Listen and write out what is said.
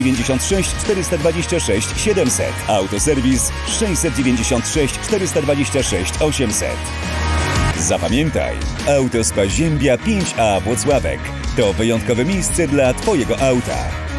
96 426 700. Autoserwis 696 426 800. Zapamiętaj, Autospa Ziębia 5A Włocławek to wyjątkowe miejsce dla Twojego auta.